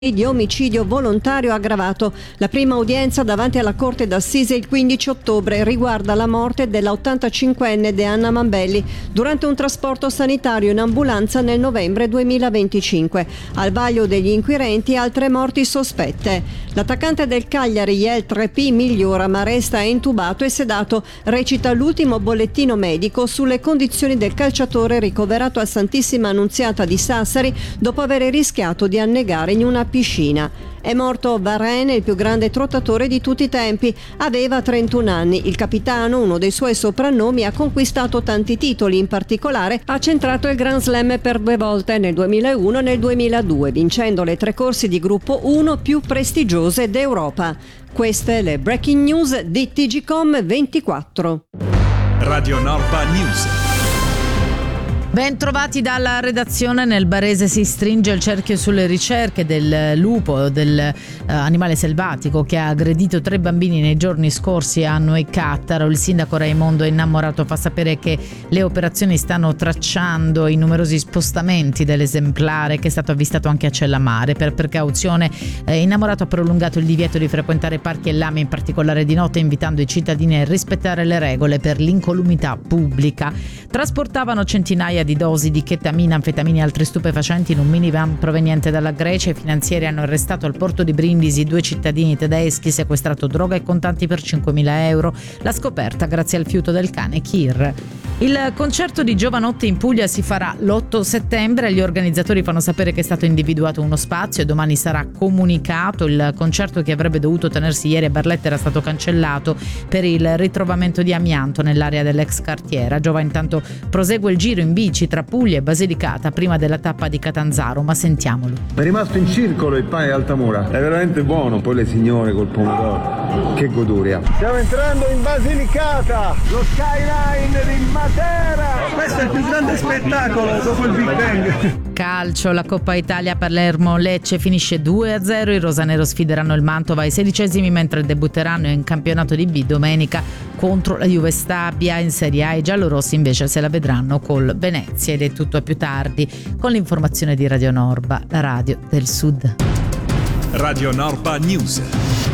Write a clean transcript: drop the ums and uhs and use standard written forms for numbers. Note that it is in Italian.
di omicidio volontario aggravato. La prima udienza davanti alla Corte d'Assise il 15 ottobre riguarda la morte della 85enne Deanna Mambelli durante un trasporto sanitario in ambulanza nel novembre 2025. Al vaglio degli inquirenti altre morti sospette. L'attaccante del Cagliari Yael Trepi migliora ma resta intubato e sedato, recita l'ultimo bollettino medico sulle condizioni del calciatore ricoverato a Santissima Annunziata di Sassari dopo aver rischiato di annegare in una piscina. È morto Varenne, il più grande trottatore di tutti i tempi. Aveva 31 anni. Il capitano, uno dei suoi soprannomi, ha conquistato tanti titoli. In particolare ha centrato il Grand Slam per 2 volte, nel 2001 e nel 2002, vincendo le 3 corse di gruppo 1 più prestigiose d'Europa. Queste le breaking news di TGcom 24. Radio Norpa News. Ben trovati dalla redazione. Nel Barese si stringe il cerchio sulle ricerche del lupo, del animale selvatico che ha aggredito 3 bambini nei giorni scorsi a Noecattaro. Il sindaco Raimondo Innamorato fa sapere che le operazioni stanno tracciando i numerosi spostamenti dell'esemplare, che è stato avvistato anche a Cellamare. Per precauzione Innamorato ha prolungato il divieto di frequentare parchi e lame, in particolare di notte, invitando i cittadini a rispettare le regole per l'incolumità pubblica. Trasportavano centinaia di dosi di chetamina, anfetamine e altri stupefacenti in un minivan proveniente dalla Grecia. I finanzieri hanno arrestato al porto di Brindisi 2 cittadini tedeschi, sequestrato droga e contanti per 5.000 euro. La scoperta grazie al fiuto del cane Kir. Il concerto di Giovanotti in Puglia si farà l'8 settembre. Gli organizzatori fanno sapere che è stato individuato uno spazio e domani sarà comunicato. Il concerto, che avrebbe dovuto tenersi ieri a Barletta, era stato cancellato per il ritrovamento di amianto nell'area dell'ex cartiera. Giova intanto prosegue il giro in bici tra Puglia e Basilicata prima della tappa di Catanzaro, ma sentiamolo. È rimasto in circolo il pane Altamura, è veramente buono. Poi le signore col pomodoro, che goduria. Stiamo entrando in Basilicata, lo skyline di Matera. Questo è il più grande spettacolo dopo il Big Bang. Calcio, la Coppa Italia, Palermo-Lecce finisce 2-0. I rosanero sfideranno il Mantova ai 16esimi, mentre debutteranno in campionato di B domenica contro la Juve Stabia. In Serie A i giallorossi invece se la vedranno col Venezia. Ed è tutto a più tardi con l'informazione di Radio Norba, la radio del Sud. Radio Norpa News.